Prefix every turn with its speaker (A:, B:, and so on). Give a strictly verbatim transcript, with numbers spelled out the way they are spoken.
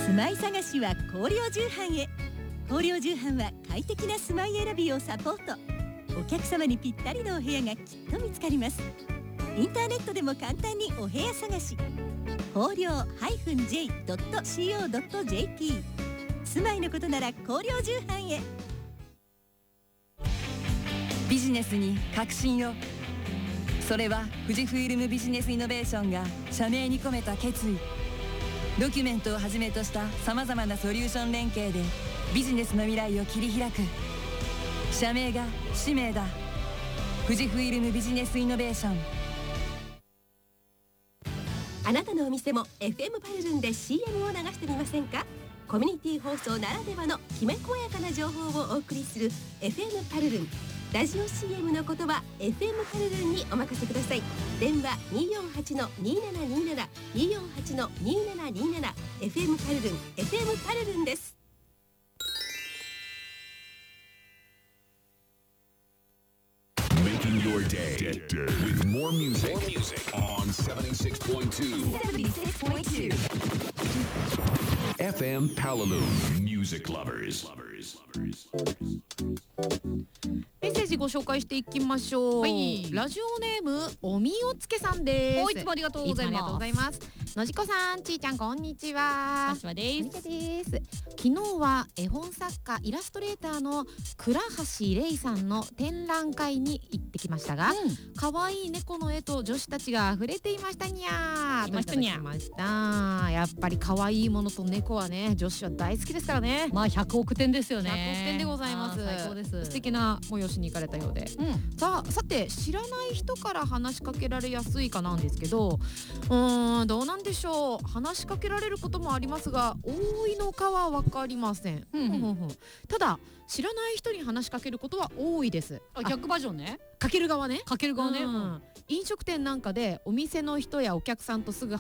A: 住まい探しは光陵重版へ。光陵重版は快適な住まい選びをサポート。お客様にぴったりのお部屋がきっと見つかります。インターネットでも簡単にお部屋探し。光陵 ジェイドットコードットジェーピー 住まいのことなら光陵重版へ。
B: ビジネスに革新を。それは富士フイルムビジネスイノベーションが社名に込めた決意。ドキュメントをはじめとしたさまざまなソリューション連携でビジネスの未来を切り開く。社名が使命だ。富士フイルムビジネスイノベーション。
A: あなたのお店も エフエム パルルンで シーエム を流してみませんか。コミュニティ放送ならではのきめ細やかな情報をお送りする エフエム パルルン。ラジオ シーエム のことは エフエム パルルンにお任せください。電話 にーよんはちのにーななにーなな にーよんはちのにーななにーなな エフエム パルルン エフエム パルルンです。
C: Making your day with more music, more music on seventy-six point two.
A: seventy-six point two
C: F M Palalu Music Lovers.
D: メッセージご紹介していきましょう、はい、ラジオネームおみおつけさんです。
E: いつもありがとうございます。
D: いつもありがとうございます。のじこさん、ちーちゃん、こんにちは。
E: こんにちはです。
D: こんにちはです。昨日は絵本作家イラストレーターの倉橋玲さんの展覧会に行ってきましたが、可愛、うん、い猫の絵と女子たちが溢れていましたにゃー。
E: いましたにゃー。
D: いました。やっぱり可愛いものと猫はね、女子は大好きですからね。
E: まあひゃくおくてんですよね。
D: ひゃくおくてんでございます。
E: 最高です。
D: 素敵な催しに行かれたようで、うん、さあさて知らない人から話しかけられやすいかなんですけど、うーんどうなんでしょう。話しかけられることもありますが、多いのかは分かりません、うんうんうん、ただ知らない人に話しかけることは多いです。
E: あ、逆バージョンね。
D: かける側ね。
E: かける側ね、
D: うん、飲食店なんかでお店の人やお客さんとすぐ